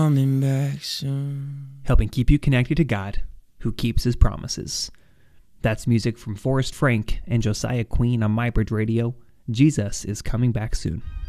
Coming back soon. Helping keep you connected to God, who keeps his promises. That's music from Forrest Frank and Josiah Queen on MyBridge Radio. Jesus is coming back soon.